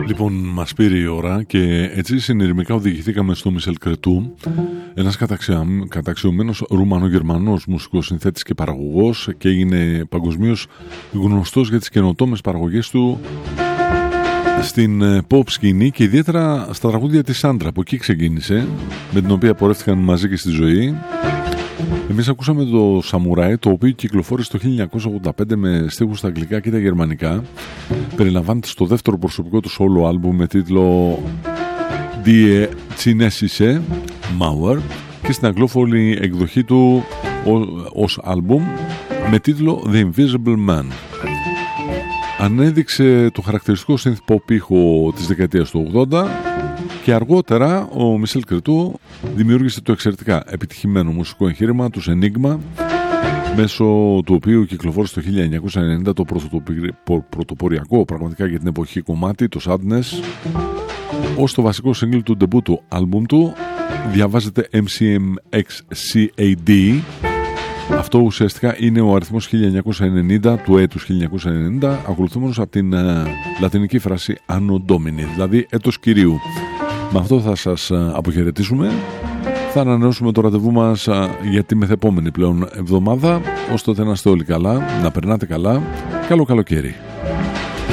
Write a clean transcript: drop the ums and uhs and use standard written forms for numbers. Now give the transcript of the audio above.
Λοιπόν, μας πήρε η ώρα και έτσι συνειρμικά οδηγηθήκαμε στο Μισελ Κρετού, ένας καταξιωμένος Ρουμανο-Γερμανός μουσικός συνθέτης και παραγωγός, και έγινε παγκοσμίως γνωστός για τις καινοτόμες παραγωγές του στην pop σκηνή και ιδιαίτερα στα τραγούδια της Σάντρα, από εκεί ξεκίνησε, με την οποία πορεύτηκαν μαζί και στη ζωή. Εμείς ακούσαμε το Σαμουράι, το οποίο κυκλοφόρησε το 1985 με στίχους στα αγγλικά και τα γερμανικά. Περιλαμβάνεται στο δεύτερο προσωπικό του solo άλμπουμ με τίτλο Die Chinesische Mauer και στην αγγλόφωνη εκδοχή του ως άλμπουμ με τίτλο The Invisible Man. Ανέδειξε το χαρακτηριστικό synth pop ήχο της δεκαετίας του 80 και αργότερα ο Μισελ Κρετού δημιούργησε το εξαιρετικά επιτυχημένο μουσικό εγχείρημα του Enigma, μέσω του οποίου κυκλοφόρησε το 1990 το πρωτοποριακό πραγματικά για την εποχή κομμάτι, το Sadness, ως το βασικό single του debut του άλμπουμ του. Διαβάζεται MCMXCAD. Αυτό ουσιαστικά είναι ο αριθμός 1990 του έτους 1990, ακολουθούμενος από την λατινική φράση Anno Domini, δηλαδή έτος Κυρίου. Με αυτό θα σας αποχαιρετήσουμε. Θα ανανεώσουμε το ραντεβού μας για τη μεθεπόμενη πλέον εβδομάδα. Ως τότε να είστε όλοι καλά, να περνάτε καλά. Καλό καλοκαίρι.